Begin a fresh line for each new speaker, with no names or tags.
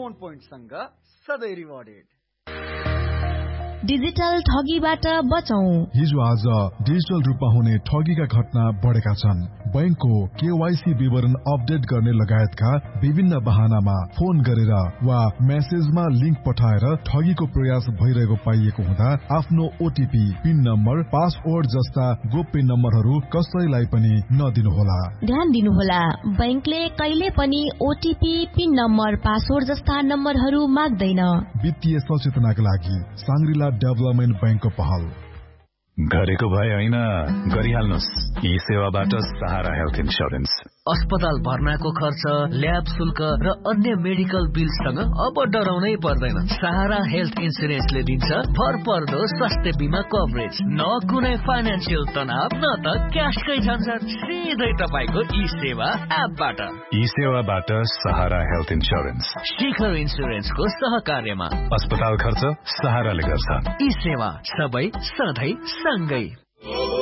Reward पोइन्टसँग सधैँ rewarded.
Digital ठगीबाट बचौं।
हिजो आज डिजिटल रूपमा हुने ठगीका घटना बढेका छन्। बैंकको केवाईसी विवरण अपडेट गर्ने लगायतका विभिन्न बहानामा फोन गरेर वा मेसेजमा लिंक पठाएर ठगीको प्रयास भइरहेको पाइएको हुँदा आफ्नो ओटीपी, पिन नम्बर, पासवर्ड जस्ता गोप्य नम्बरहरू कसैलाई पनि नदिनुहोला।
ध्यान दिनुहोला, बैंकले कहिले पनि ओटीपी, पिन नम्बर, पासवर्ड जस्ता नम्बरहरू माग्दैन।
वित्तीय सचेतनाका लागि साङ्ग्रिला डेभलपमेन्ट बैंकको पहल।
गरेको भए होइन, गरिहाल्नुस्। यी सेवाबाट सहारा हेल्थ इन्स्योरेन्स।
अस्पताल भर्नाको खर्च, ल्याब शुल्क र अन्य मेडिकल बिलसँग अब डराउनै पर्दैन। सहारा हेल्थ इन्स्योरेन्सले दिन्छ भरपर्दो स्वास्थ्य बीमा कभरेज। न कुनै फाइनान्सियल तनाव, न त क्याशकै झन्झट, सिधै तपाईको ई सेवा एपबाट।
ई सेवाबाट सहारा हेल्थ इन्स्योरेन्स
शिखर इन्स्योरेन्सको सहकार्यमा।
अस्पताल खर्च सहाराले गर्छ।
ई सेवा सबै सधैँ सँगै।